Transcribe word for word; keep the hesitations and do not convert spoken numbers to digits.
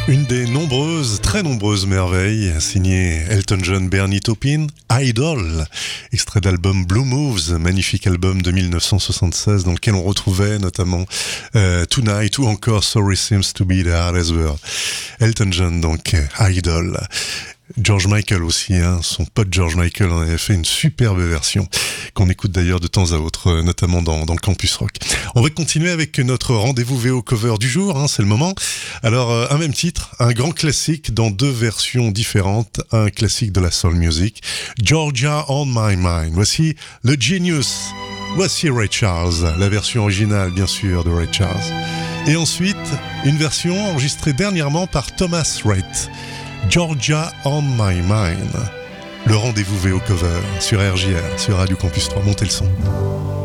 Une des nombreuses, très nombreuses merveilles, signée Elton John, Bernie Taupin, Idol, extrait de l'album Blue Moves, magnifique album de dix-neuf cent soixante-seize, dans lequel on retrouvait notamment euh, Tonight ou encore Sorry Seems to Be the Hardest Word. Elton John, donc, Idol. George Michael aussi, hein, son pote George Michael en avait fait une superbe version qu'on écoute d'ailleurs de temps à autre, notamment dans, dans le Campus Rock. On va continuer avec notre rendez-vous V O cover du jour, hein, c'est le moment. Alors, euh, un même titre, un grand classique dans deux versions différentes, un classique de la soul music, Georgia on My Mind. Voici le Genius, voici Ray Charles, la version originale bien sûr de Ray Charles. Et ensuite, une version enregistrée dernièrement par Thomas Rhett. Georgia on My Mind. Le rendez-vous V O cover sur R J R, sur Radio Campus trois. Montez le son.